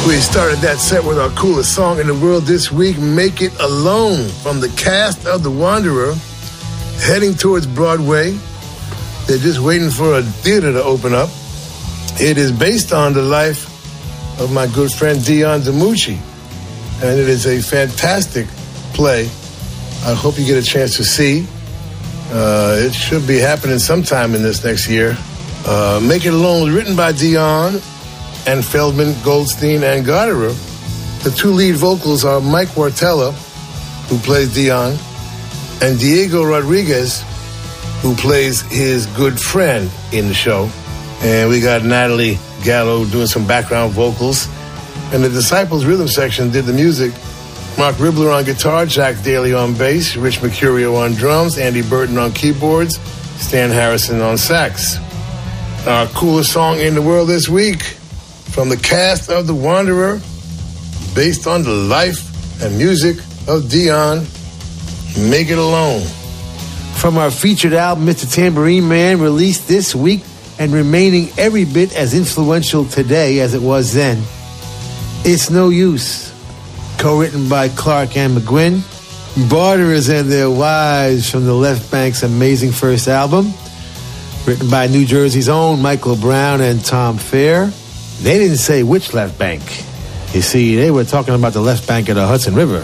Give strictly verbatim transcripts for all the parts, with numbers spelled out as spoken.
We started that set with our coolest song in the world this week, Make It Alone, from the cast of The Wanderer, heading towards Broadway. They're just waiting for a theater to open up. It is based on the life of my good friend Dion DiMucci, and it is a fantastic play. I hope you get a chance to see. Uh, it should be happening sometime in this next year. Uh, Make It Alone was written by Dion and Feldman, Goldstein, and Gotterer. The two lead vocals are Mike Wartella, who plays Dion, and Diego Rodriguez, who plays his good friend in the show. And we got Natalie Gallo doing some background vocals. And the Disciples rhythm section did the music. Mark Ribler on guitar, Jack Daly on bass, Rich Mercurio on drums, Andy Burton on keyboards, Stan Harrison on sax. Our coolest song in the world this week, from the cast of The Wanderer, based on the life and music of Dion, Make It Alone. From our featured album, Mister Tambourine Man, released this week and remaining every bit as influential today as it was then, It's No Use, co-written by Clark and McGuinn, Barterers and Their Wives from the Left Bank's amazing first album, written by New Jersey's own Michael Brown and Tom Fair. They didn't say which left bank. You see, they were talking about the left bank of the Hudson River.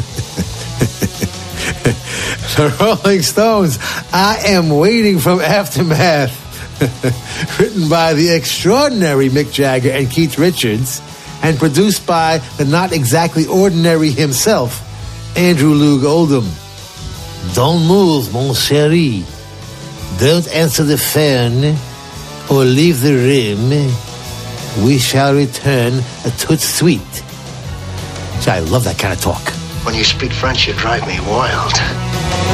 The Rolling Stones, I Am Waiting from Aftermath, written by the extraordinary Mick Jagger and Keith Richards, and produced by the not exactly ordinary himself, Andrew Loog Oldham. Don't move, mon chéri. Don't answer the phone or leave the room. We shall return a tout suite. I love that kind of talk. When you speak French, you drive me wild.